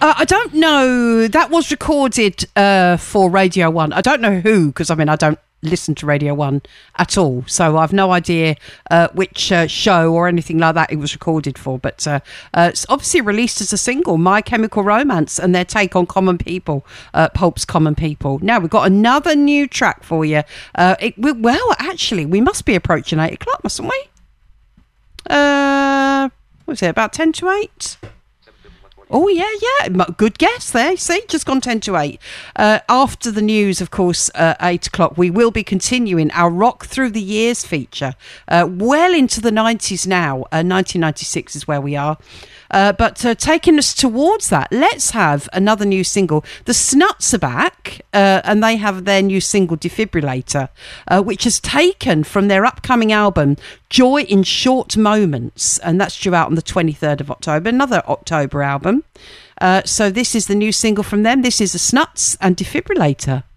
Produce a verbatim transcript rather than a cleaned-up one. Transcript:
Uh, I don't know. That was recorded uh, for Radio One. I don't know who, because I mean, I don't listen to Radio One at all, so I've no idea uh, which uh, show or anything like that it was recorded for, but uh, uh, it's obviously released as a single, My Chemical Romance and their take on Common People, uh, Pulp's Common People. Now we've got another new track for you. Uh, it, we, well, actually, we must be approaching eight o'clock, mustn't we? Uh, what was it, about ten to eight? Oh, yeah, yeah. Good guess there. See, just gone ten to eight. Uh, after the news, of course, uh, eight o'clock, we will be continuing our Rock Through the Years feature. Uh, well into the nineties now. Uh, nineteen ninety-six is where we are. Uh, but uh, taking us towards that, let's have another new single. The Snuts are back, uh, and they have their new single, Defibrillator, uh, which is taken from their upcoming album, Joy in Short Moments, and that's due out on the twenty-third of October, another October album. Uh, so this is the new single from them. This is The Snuts and Defibrillator.